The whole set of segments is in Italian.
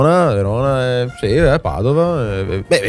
Verona, sì, Padova,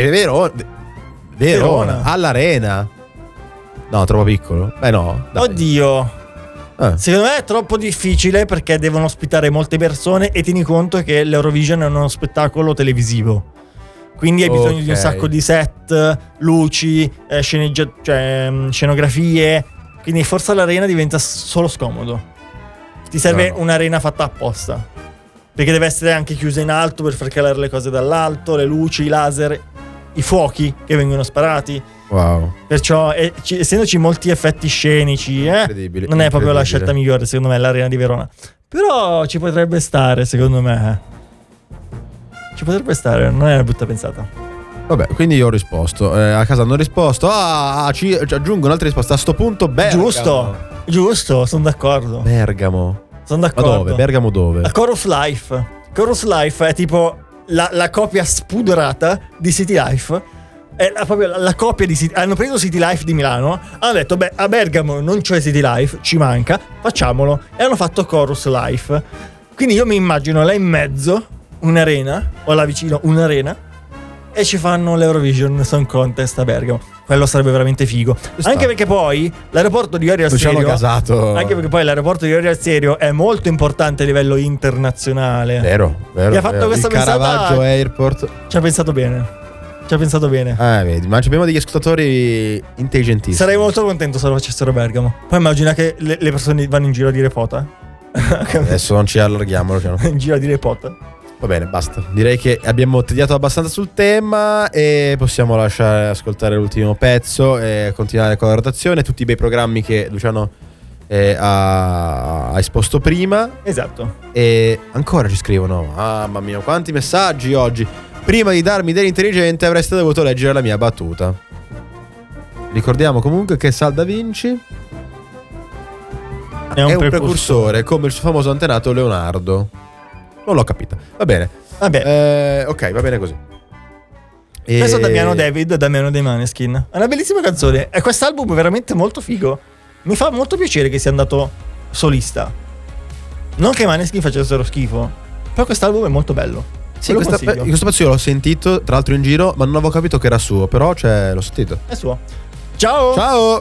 Verona, all'Arena. No, troppo piccolo. No, dai. Oddio. Secondo me è troppo difficile perché devono ospitare molte persone e tieni conto che l'Eurovision è uno spettacolo televisivo. Quindi hai bisogno di un sacco di set, luci, scenografie. Quindi forse l'Arena diventa solo scomodo. Ti serve un'arena fatta apposta. Perché deve essere anche chiusa in alto per far calare le cose dall'alto, le luci, i laser, i fuochi che vengono sparati. Wow. Perciò, essendoci molti effetti scenici, non è proprio la scelta migliore, secondo me, l'Arena di Verona. Però ci potrebbe stare, secondo me. Ci potrebbe stare, non è una brutta pensata. Vabbè, quindi io ho risposto. A casa hanno risposto. Ci aggiungo un'altra risposta. A sto punto, Bergamo. Giusto, sono d'accordo. Bergamo. Sono d'accordo. Ma dove? Bergamo dove? A Chorus Life. Chorus Life è tipo la copia spudorata di City Life. È proprio la copia di City. Hanno preso City Life di Milano, hanno detto a Bergamo non c'è City Life, ci manca, facciamolo, e hanno fatto Chorus Life. Quindi io mi immagino là in mezzo un'arena, o là vicino un'arena, e ci fanno l'Eurovision Song Contest a Bergamo. Quello sarebbe veramente figo. Anche perché poi l'aeroporto di Orio al Serio, anche perché poi l'aeroporto di Orio al Serio è molto importante a livello internazionale. Vero. Chi ha fatto questa pensata? Caravaggio Airport. Ci ha pensato bene. Vedi, ma abbiamo degli ascoltatori intelligentissimi. Sarei molto contento se lo facessero a Bergamo. Poi immagina che le persone vanno in giro a dire pota. Adesso non ci allarghiamo. In giro a dire pota. Va bene, basta. Direi che abbiamo tediato abbastanza sul tema e possiamo lasciare ascoltare l'ultimo pezzo e continuare con la rotazione. Tutti i bei programmi che Luciano ha esposto prima. Esatto. E ancora ci scrivono: mamma mia, quanti messaggi oggi. Prima di darmi dell'intelligente avreste dovuto leggere la mia battuta. Ricordiamo comunque che Sal Da Vinci è un precursore, come il suo famoso antenato Leonardo. Non l'ho capita. Va bene. Vabbè. Ok, va bene così. Questo è Damiano dei Maneskin. È una bellissima canzone. E quest'album è veramente molto figo. Mi fa molto piacere che sia andato solista. Non che i Maneskin facessero schifo, però quest'album è molto bello. Sì, questo pezzo io l'ho sentito, tra l'altro in giro, ma non avevo capito che era suo. Però l'ho sentito. È suo. Ciao.